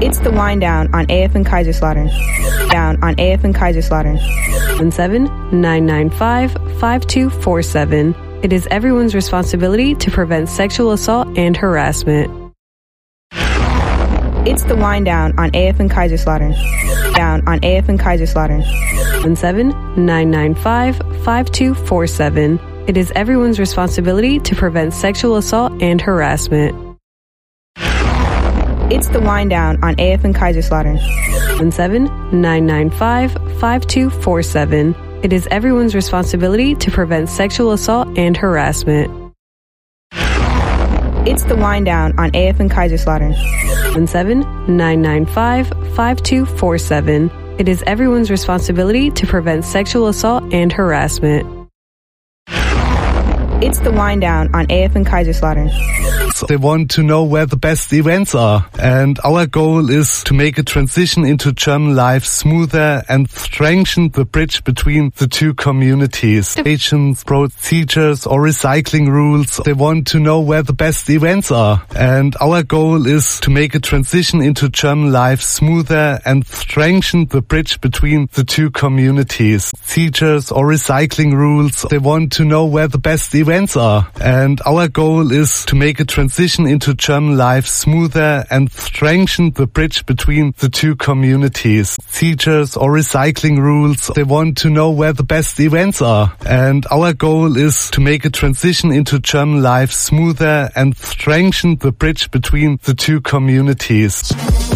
It's the Wind Down on AFN Kaiserslautern. Down on AFN Kaiserslautern. 7-995-5247. It is everyone's responsibility to prevent sexual assault and harassment. It's the Wind Down on AFN Kaiserslautern. Down on AFN Kaiserslautern. 7-995-5247. It is everyone's responsibility to prevent sexual assault and harassment. It's the Wind Down on AFN Kaiserslautern. 7-995-5247. It is everyone's responsibility to prevent sexual assault and harassment. It's the Wind Down on AFN Kaiserslautern. 7-995-5247. It is everyone's responsibility to prevent sexual assault and harassment. It's the Wind Down on AFN Kaiserslautern. They want to know where the best events are. And our goal is to make a transition into German life smoother and strengthen the bridge between the two communities. Agents, procedures or recycling rules. They want to know where the best events are. And our goal is to make a transition into German life smoother and strengthen the bridge between the two communities. Procedures or recycling rules. They want to know where the best events are. And our goal is to make a transition into German life smoother and strengthen the bridge between the two communities. Procedures or recycling rules. They want to know where the best events are. And our goal is to make a transition into German life smoother and strengthen the bridge between the two communities.